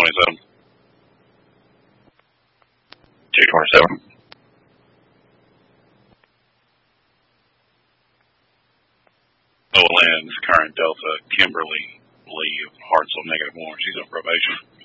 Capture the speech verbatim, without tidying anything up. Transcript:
twenty-seven. two twenty-seven. Noah Lynn's current Delta, Kimberly Lee of Hartselle, negative one. She's on probation.